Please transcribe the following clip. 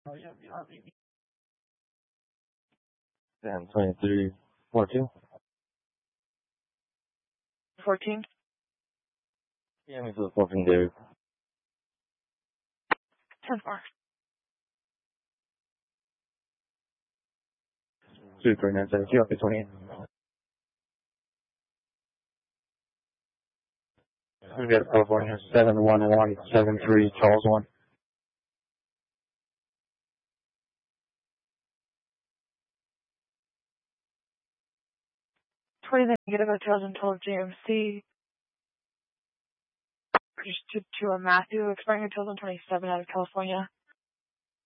And 23, 14. 14. Yeah, me to 14, David. 10-4. 2397, up to 28. We got California 71173, Charles 1. 20 negative at 2012 GMC. Registered to a Matthew, expiring in 2027 out of California.